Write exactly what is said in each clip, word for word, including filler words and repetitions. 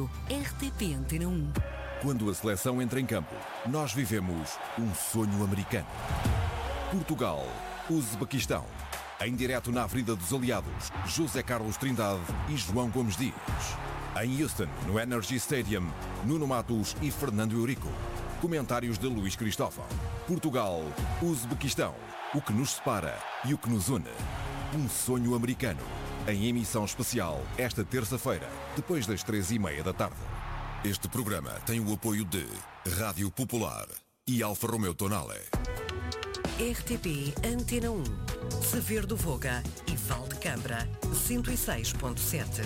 Rádio R T P Antena um. Quando a seleção entra em campo, nós vivemos um sonho americano. Portugal, Uzbequistão. Em direto na Avenida dos Aliados, José Carlos Trindade e João Gomes Dias. Em Houston, no Energy Stadium, Nuno Matos e Fernando Eurico. Comentários de Luís Cristóvão. Portugal, Uzbequistão. O que nos separa e o que nos une. Um sonho americano. Em emissão especial, esta terça-feira, depois das três e meia da tarde. Este programa tem o apoio de Rádio Popular e Alfa Romeo Tonale. R T P Antena um. Sever do Voga e Val de Cambra, cento e seis ponto sete.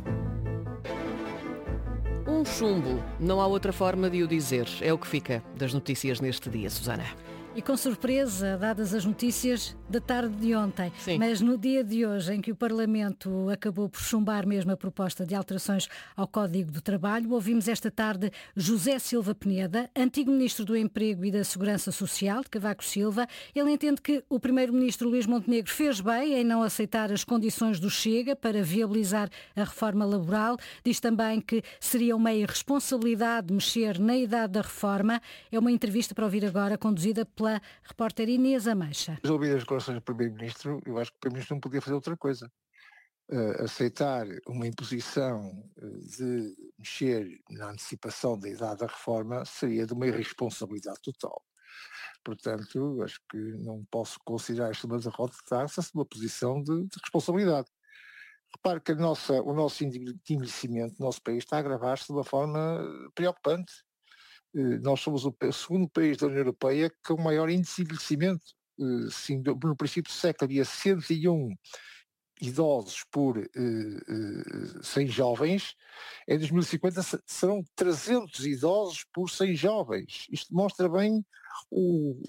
Um chumbo. Não há outra forma de o dizer. É o que fica das notícias neste dia, Susana. E com surpresa, dadas as notícias da tarde de ontem. Sim. Mas no dia de hoje, em que o Parlamento acabou por chumbar mesmo a proposta de alterações ao Código do Trabalho, ouvimos esta tarde José Silva Peneda, antigo Ministro do Emprego e da Segurança Social, de Cavaco Silva. Ele entende que o Primeiro-Ministro Luís Montenegro fez bem em não aceitar as condições do Chega para viabilizar a reforma laboral. Diz também que seria uma irresponsabilidade mexer na idade da reforma. É uma entrevista para ouvir agora, conduzida pela repórter Inês Ameixa. Ao ouvir as declarações do Primeiro-Ministro, eu acho que o Primeiro-Ministro não podia fazer outra coisa. Uh, aceitar uma imposição de mexer na antecipação da idade da reforma seria de uma irresponsabilidade total. Portanto, acho que não posso considerar esta uma derrota, trata-se de uma posição de, de responsabilidade. Repare que a nossa, o nosso envelhecimento no nosso país está a agravar-se de uma forma preocupante. Nós somos o segundo país da União Europeia com o maior índice de envelhecimento. Sim, no princípio do século havia cento e um idosos por uh, uh, cem jovens. Em dois mil e cinquenta serão trezentos idosos por cem jovens. Isto mostra bem o,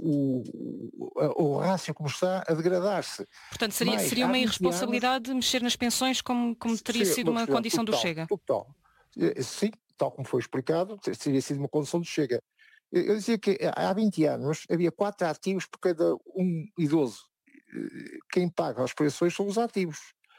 o, o rácio como está a degradar-se. Portanto, seria, Mas, seria uma irresponsabilidade anos, mexer nas pensões como, como teria sido uma condição total, do Chega? Total. Sim, tal como foi explicado, teria sido uma condição do Chega. Eu dizia que há vinte anos havia quatro ativos por cada um idoso. Quem paga as pensões são os ativos.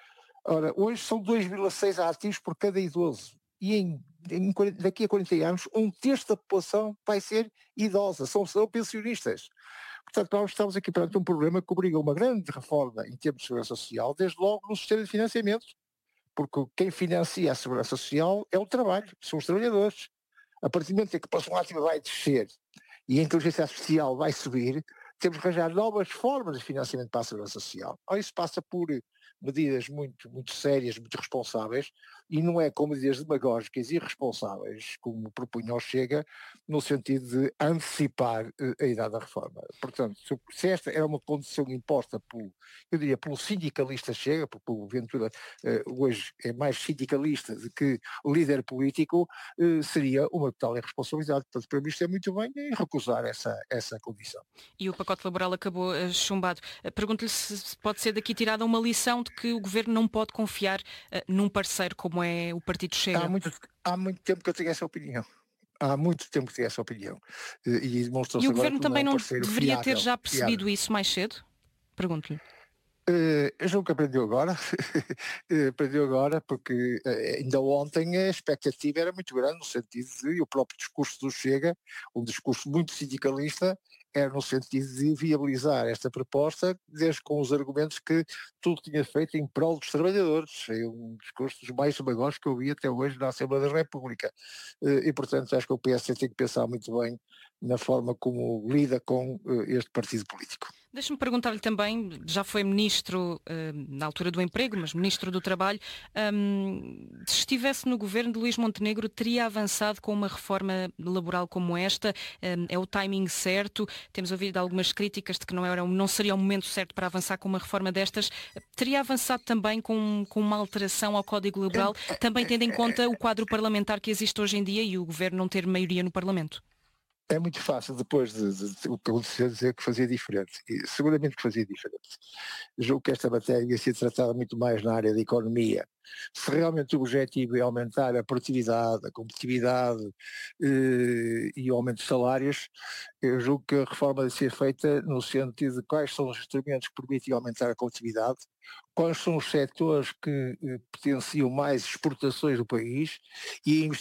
Ora, hoje são dois vírgula seis ativos por cada idoso. E em, em, daqui a quarenta anos, um terço da população vai ser idosa, são, são pensionistas. Portanto, nós estamos aqui perante um problema que obriga a uma grande reforma em termos de segurança social, desde logo no sistema de financiamento. Porque quem financia a segurança social é o trabalho, são os trabalhadores. A partir do momento em que a população ativa vai descer e a inteligência artificial vai subir, temos que arranjar novas formas de financiamento para a segurança social. Ora, isso passa por medidas muito, muito sérias, muito responsáveis, e não é com medidas demagógicas e irresponsáveis, como propunha o Chega, no sentido de antecipar uh, a idade da reforma. Portanto, se esta era uma condição imposta pelo, eu diria, pelo sindicalista Chega, porque o Ventura uh, hoje é mais sindicalista do que líder político, uh, seria uma total irresponsabilidade. Portanto, para mim isto é muito bem em recusar essa, essa condição. E o pacote laboral acabou uh, chumbado. Uh, Pergunto-lhe se pode ser daqui tirada uma lição de que o Governo não pode confiar uh, num parceiro como é o Partido Chega. Há muito, há muito tempo que eu tenho essa opinião. Há muito tempo que tenho essa opinião. E, e o Governo também não deveria fiável, ter já percebido fiável. Isso mais cedo? Pergunto-lhe. Uh, eu julgo que aprendeu agora, aprendeu agora porque uh, ainda ontem a expectativa era muito grande no sentido de, o próprio discurso do Chega, um discurso muito sindicalista, era no sentido de viabilizar esta proposta, desde com os argumentos que tudo tinha feito em prol dos trabalhadores. É um discurso dos mais demagógicos que eu vi até hoje na Assembleia da República. Uh, e portanto acho que o P S tem que pensar muito bem na forma como lida com uh, este partido político. Deixe-me perguntar-lhe também, já foi Ministro uh, na altura do Emprego, mas Ministro do Trabalho, um, se estivesse no governo de Luís Montenegro, teria avançado com uma reforma laboral como esta? Um, é o timing certo? Temos ouvido algumas críticas de que não, era, não seria o momento certo para avançar com uma reforma destas. Teria avançado também com, com uma alteração ao Código Laboral, também tendo em conta o quadro parlamentar que existe hoje em dia e o governo não ter maioria no Parlamento? É muito fácil depois de, de, de o que aconteceu dizer que fazia diferente. E seguramente que fazia diferente. Julgo que esta matéria ia ser tratada muito mais na área da economia. Se realmente o objetivo é aumentar a produtividade, a competitividade eh, e o aumento de salários, eu julgo que a reforma deve ser feita no sentido de quais são os instrumentos que permitem aumentar a competitividade, quais são os setores que eh, potenciam mais exportações do país e